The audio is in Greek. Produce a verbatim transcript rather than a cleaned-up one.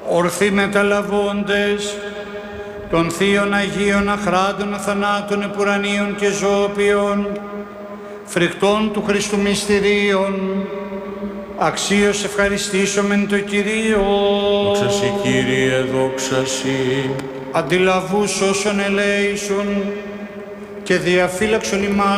ορθοί μεταλαβώντες των Θείων Αγίων Αχράντων Αθανάτων Επουρανίων και Ζώπιων, φρικτών του Χριστού μυστηρίων, αξίως ευχαριστήσομεν το Κυρίο. Δόξα Συ, Κύριε, δόξα Συ. Αντιλαβούς όσων ελέησον και διαφύλαξον ημάς